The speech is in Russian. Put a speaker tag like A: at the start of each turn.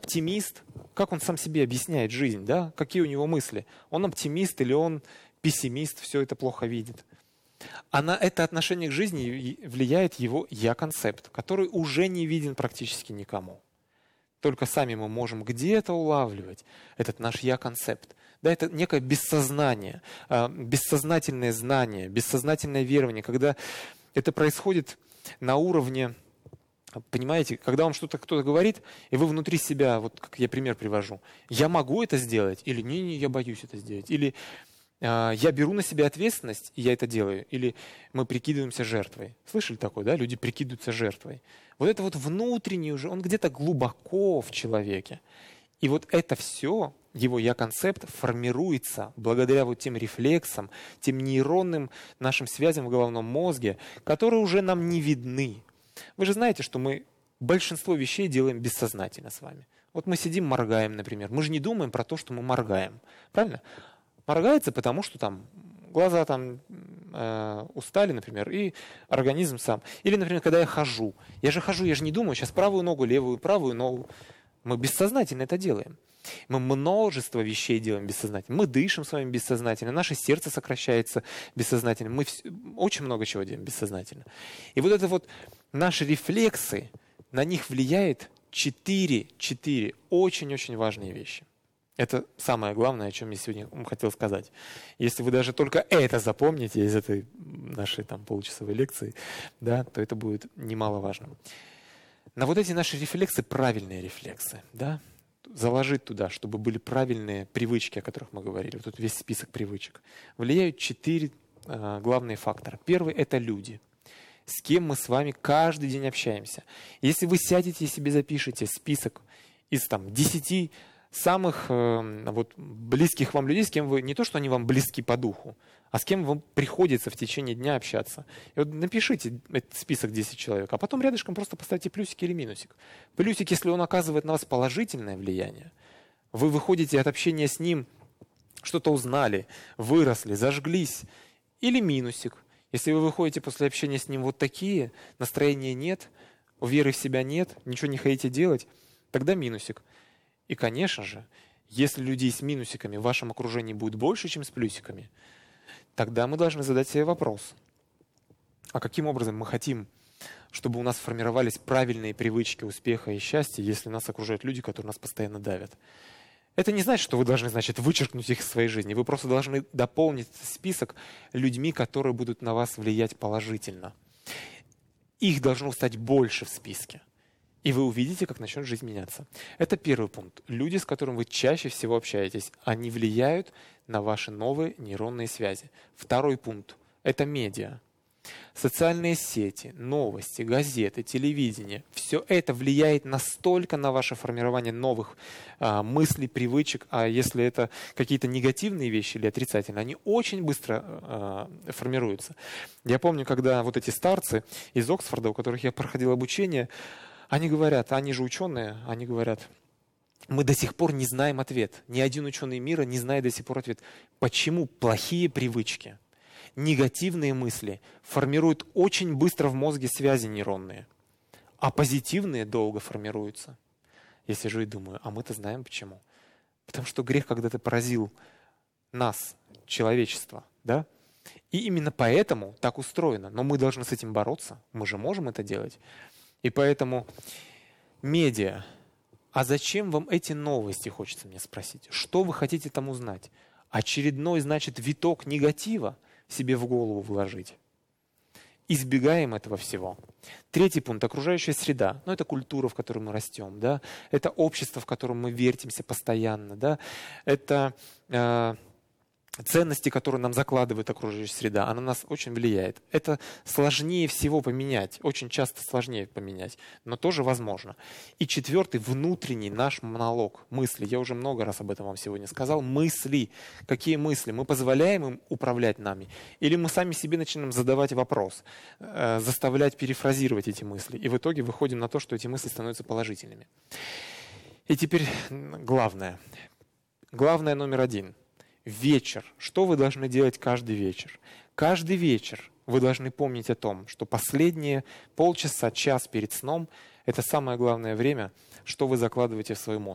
A: оптимист, как он сам себе объясняет жизнь, да? Какие у него мысли? Он оптимист или он пессимист, все это плохо видит. А на это отношение к жизни влияет его «я-концепт», который уже не виден практически никому. Только сами мы можем где-то улавливать этот наш «я-концепт». Да, это некое бессознание, бессознательное знание, бессознательное верование, когда это происходит на уровне, понимаете, когда вам что-то кто-то говорит, и вы внутри себя, вот как я пример привожу, я могу это сделать, или не, я боюсь это сделать, или я беру на себя ответственность, и я это делаю, или мы прикидываемся жертвой. Слышали такое, да? Люди прикидываются жертвой. Вот это вот внутренний уже, он где-то глубоко в человеке. И вот это все, его «я-концепт» формируется благодаря вот тем рефлексам, тем нейронным нашим связям в головном мозге, которые уже нам не видны. Вы же знаете, что мы большинство вещей делаем бессознательно с вами. Вот мы сидим, моргаем, например. Мы же не думаем про то, что мы моргаем. Правильно? Моргается, потому что там глаза там устали, например, и организм сам. Или, например, когда я хожу. Я же не думаю, сейчас правую ногу, левую, правую ногу. Мы бессознательно это делаем. Мы множество вещей делаем бессознательно. Мы дышим с вами бессознательно, наше сердце сокращается бессознательно. Мы очень много чего делаем бессознательно. И вот это вот наши рефлексы, на них влияет четыре очень-очень важные вещи. Это самое главное, о чем я сегодня хотел сказать. Если вы даже только это запомните из этой нашей там получасовой лекции, да, то это будет немаловажно. На вот эти наши рефлексы, правильные рефлексы, да, заложить туда, чтобы были правильные привычки, о которых мы говорили, вот тут весь список привычек, влияют 4 главные фактора. Первый – это люди, с кем мы с вами каждый день общаемся. Если вы сядете и себе запишете список из там 10 самых вот, близких вам людей, с кем вы, не то, что они вам близки по духу, а с кем вам приходится в течение дня общаться. И вот напишите этот список 10 человек, а потом рядышком просто поставьте плюсик или минусик. Плюсик, если он оказывает на вас положительное влияние, вы выходите от общения с ним, что-то узнали, выросли, зажглись. Или минусик, если вы выходите после общения с ним вот такие, настроения нет, веры в себя нет, ничего не хотите делать, тогда минусик. И, конечно же, если людей с минусиками в вашем окружении будет больше, чем с плюсиками, тогда мы должны задать себе вопрос. А каким образом мы хотим, чтобы у нас формировались правильные привычки успеха и счастья, если нас окружают люди, которые нас постоянно давят? Это не значит, что вы должны, вычеркнуть их из своей жизни. Вы просто должны дополнить список людьми, которые будут на вас влиять положительно. Их должно стать больше в списке. И вы увидите, как начнет жизнь меняться. Это первый пункт. Люди, с которыми вы чаще всего общаетесь, они влияют на ваши новые нейронные связи. Второй пункт – это медиа. Социальные сети, новости, газеты, телевидение – все это влияет настолько на ваше формирование новых мыслей, привычек, а если это какие-то негативные вещи или отрицательные, они очень быстро формируются. Я помню, когда вот эти старцы из Оксфорда, у которых я проходил обучение, они говорят, они же ученые, они говорят, мы до сих пор не знаем ответ. Ни один ученый мира не знает до сих пор ответ. Почему плохие привычки, негативные мысли формируют очень быстро в мозге связи нейронные, а позитивные долго формируются? Я сижу и думаю, а мы-то знаем почему. Потому что грех когда-то поразил нас, человечество, да? И именно поэтому так устроено. Но мы должны с этим бороться, мы же можем это делать. И поэтому медиа. А зачем вам эти новости, хочется мне спросить? Что вы хотите там узнать? Очередной, виток негатива себе в голову вложить. Избегаем этого всего. Третий пункт – окружающая среда. Это культура, в которой мы растем. Да? Это общество, в котором мы вертимся постоянно. Да? Это ценности, которые нам закладывает окружающая среда, она на нас очень влияет. Это сложнее всего поменять, очень часто сложнее поменять, но тоже возможно. И четвертый, внутренний наш монолог, мысли. Я уже много раз об этом вам сегодня сказал. Мысли. Какие мысли? Мы позволяем им управлять нами? Или мы сами себе начинаем задавать вопрос, заставлять перефразировать эти мысли? И в итоге выходим на то, что эти мысли становятся положительными. И теперь главное. Главное номер 1. Вечер. Что вы должны делать каждый вечер? Каждый вечер вы должны помнить о том, что последние полчаса, час перед сном – это самое главное время, что вы закладываете в свой мозг.